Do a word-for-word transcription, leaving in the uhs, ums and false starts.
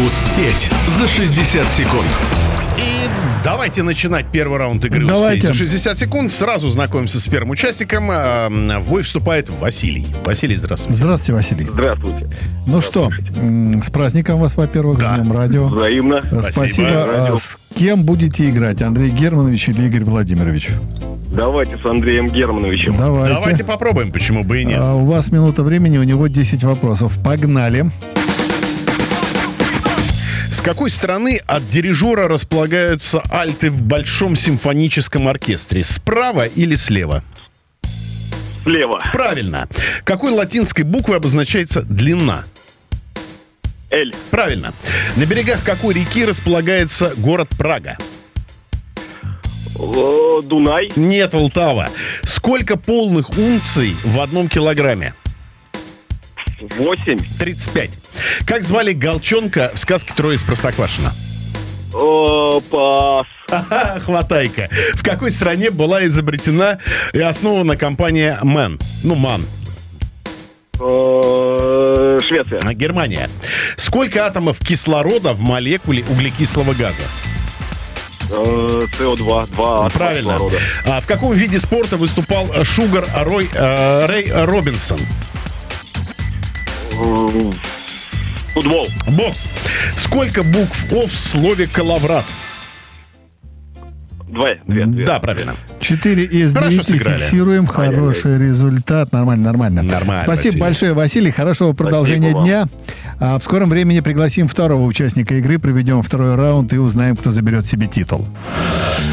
Успеть за шестьдесят секунд. И давайте начинать первый раунд игры Давайте. «Успеть за шестьдесят секунд». Сразу знакомимся с первым участником. В бой вступает Василий. Василий, здравствуйте. Здравствуйте, Василий. Здравствуйте. Ну что, м, с праздником вас, во-первых, Да. с Днем радио. Взаимно. Спасибо. Спасибо. А с кем будете играть? Андрей Германович или Игорь Владимирович? Давайте с Андреем Германовичем. Давайте. Давайте попробуем, почему бы и нет. А, у вас минута времени, у него десять вопросов. Погнали. С какой стороны от дирижера располагаются альты в Большом симфоническом оркестре? Справа или слева? Слева. Правильно. Какой латинской буквой обозначается длина? Эль. Правильно. На берегах какой реки располагается город Прага? О, Дунай. Нет, Волтава. Сколько полных унций в одном килограмме? Восемь. тридцать пять. Как звали Галчонка в сказке «Трое из Простоквашино»? О, пас. Ха-ха, хватай-ка. В какой стране была изобретена и основана компания МАН? Ну, МАН. О, Швеция. А, Германия. Сколько атомов кислорода в молекуле углекислого газа? О, СО2. Два атома Правильно. кислорода. А в каком виде спорта выступал Шугар Рой, э, Рэй Робинсон? О, Футбол. Бокс. Сколько букв О в слове «коловрат»? Два. Две. Две. Да, правильно. Четыре из Хорошо девяти сыграли. фиксируем. Хороший результат. Нормально, нормально. Нормально, Спасибо Василий. большое, Василий. Хорошего продолжения вам. дня. А в скором времени пригласим второго участника игры, проведем второй раунд и узнаем, кто заберет себе титул.